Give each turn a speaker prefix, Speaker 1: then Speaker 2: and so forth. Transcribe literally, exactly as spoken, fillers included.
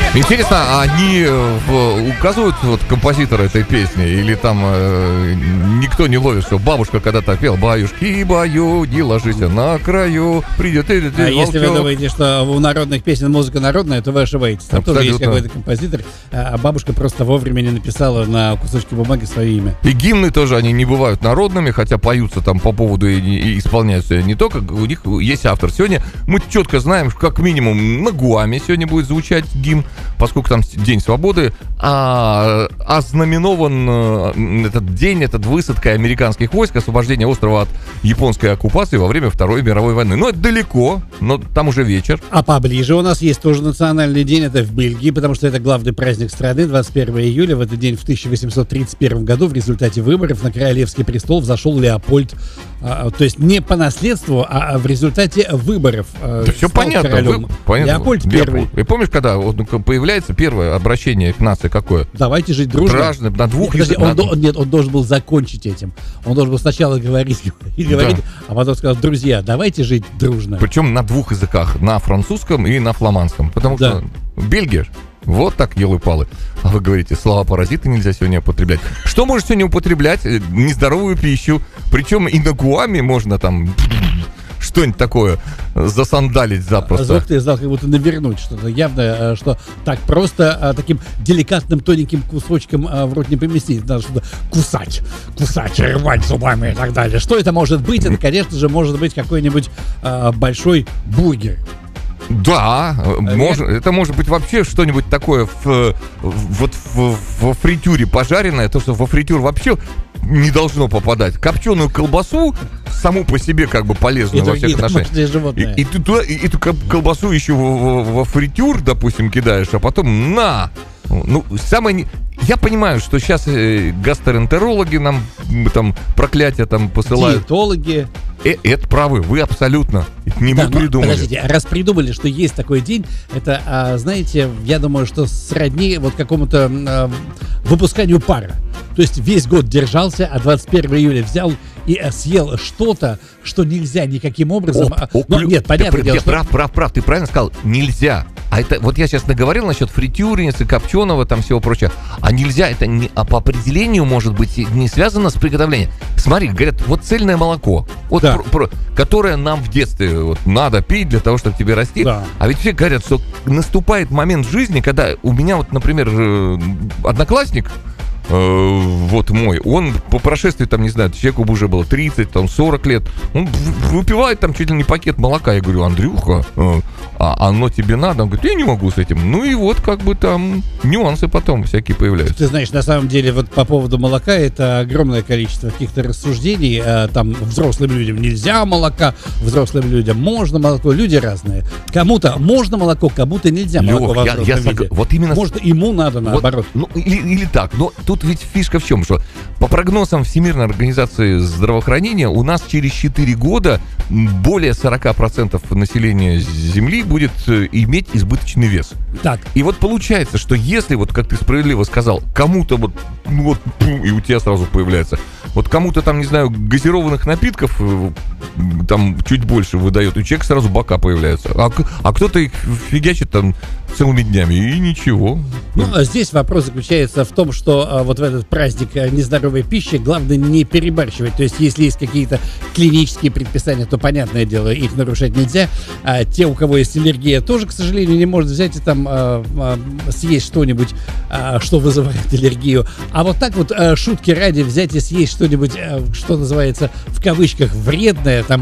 Speaker 1: Интересно, а они в, указывают вот, композитора этой песни? Или там э, никто не ловит, что бабушка когда-то пела «Баюшки, баю, не ложись на краю, придет и ты,
Speaker 2: А если вы думаете, что у народных песен музыка народная, то вы ошибаетесь. Там
Speaker 1: Абсолютно.
Speaker 2: тоже есть какой-то композитор, а бабушка просто вовремя не написала на кусочке бумаги свое имя.
Speaker 1: И гимны тоже, они не бывают народными, хотя поются там по поводу и, и исполняются не только, у них есть автор. Сегодня мы четко знаем, что как минимум на Гуаме сегодня будет звучать гимн, поскольку там День свободы, а ознаменован этот день, этот высадкой американских войск, освобождение острова от японской оккупации во время Второй мировой войны. Но это далеко, но там уже вечер.
Speaker 2: А поближе у нас есть тоже национальный день, это в Бельгии, потому что это главный праздник страны, двадцать первого июля. В этот день в тысяча восемьсот тридцать первом году в результате выборов на королевский престол взошел Леопольд. А, то есть не по наследству, а в результате выборов.
Speaker 1: Да все понятно. Вы, понятно.
Speaker 2: Леопольд первый.
Speaker 1: И помнишь, когда вот появляется первое обращение к нации какое?
Speaker 2: Давайте жить дружно.
Speaker 1: Граждане, на двух
Speaker 2: нет,
Speaker 1: языках.
Speaker 2: Он, он, нет, он должен был закончить этим. Он должен был сначала говорить и говорить, да. А потом сказал: друзья, давайте жить дружно.
Speaker 1: Причем на двух языках, на французском и на фламандском. Потому да. что Бельгия вот так елы-палы. А вы говорите, слова паразиты нельзя сегодня употреблять. Что можно сегодня употреблять? Нездоровую пищу. Причем и на Гуаме можно там что-нибудь такое засандалить запросто.
Speaker 2: Звук ты издал, как будто навернуть что-то. Явно, что так просто таким деликатным, тоненьким кусочком в рот не поместить. Надо что-то кусать, кусать, рвать зубами и так далее. Что это может быть? Это, конечно же, может быть какой-нибудь а, большой бургер.
Speaker 1: Да, можно, это может быть вообще что-нибудь такое в, вот в, во фритюре пожаренное, то, что во фритюр вообще не должно попадать. Копченую колбасу саму по себе как бы полезную во всех отношениях. И, и ты туда, и, эту колбасу еще во, во фритюр, допустим, кидаешь, а потом на! Ну, самое... Я понимаю, что сейчас гастроэнтерологи нам там проклятия там посылают.
Speaker 2: Диетологи.
Speaker 1: Э, это правы, вы абсолютно. Не
Speaker 2: да,
Speaker 1: мы придумали.
Speaker 2: Подождите, раз придумали, что есть такой день, это, а, знаете, я думаю, что сродни вот какому-то а, выпусканию пара. То есть весь год держался, а двадцать первого июля взял и а, съел что-то, что нельзя никаким образом.
Speaker 1: Оп, оп,
Speaker 2: ну, нет, понятно
Speaker 1: ты,
Speaker 2: дело,
Speaker 1: ты,
Speaker 2: что...
Speaker 1: Прав, прав, прав, ты правильно сказал, нельзя. А это, вот я сейчас наговорил насчет фритюрницы, копченого, там всего прочего. А нельзя, это не, а по определению может быть не связано с приготовлением. Смотри, говорят, вот цельное молоко, вот
Speaker 2: да.
Speaker 1: про, про, которое нам в детстве вот, надо пить для того, чтобы тебе расти. Да. А ведь все говорят, что наступает момент в жизни, когда у меня вот, например, одноклассник, вот мой, он по прошествии, там, не знаю, человеку уже было тридцать, там, сорок лет, он выпивает там чуть ли не пакет молока. Я говорю: Андрюха, а оно тебе надо? Он говорит: я не могу с этим. Ну и вот как бы там нюансы потом всякие появляются.
Speaker 2: Ты знаешь, на самом деле вот по поводу молока это огромное количество каких-то рассуждений. Там взрослым людям нельзя молока, взрослым людям можно молоко. Люди разные. Кому-то можно молоко, кому-то нельзя молоко.
Speaker 1: Лёх, я, я сог... вот именно...
Speaker 2: Может, ему надо наоборот.
Speaker 1: Вот, ну, или, или так, но тут ведь фишка в чем, что по прогнозам Всемирной организации здравоохранения у нас через четыре года более сорок процентов населения Земли будет иметь избыточный вес.
Speaker 2: Так.
Speaker 1: И вот получается, что если, вот как ты справедливо сказал, кому-то вот, ну вот, и у тебя сразу появляется, вот кому-то там, не знаю, газированных напитков там чуть больше выдает, у человека сразу бока появляются. А, а кто-то их фигачит там целыми днями, и ничего.
Speaker 2: Ну, а здесь вопрос заключается в том, что а, вот в этот праздник нездоровой пищи главное не перебарщивать. То есть, если есть какие-то клинические предписания, то, понятное дело, их нарушать нельзя. А те, у кого есть аллергия, тоже, к сожалению, не может взять и там а, а, съесть что-нибудь, а, что вызывает аллергию. А вот так вот, а, шутки ради, взять и съесть что-нибудь, а, что называется, в кавычках, вредное, там,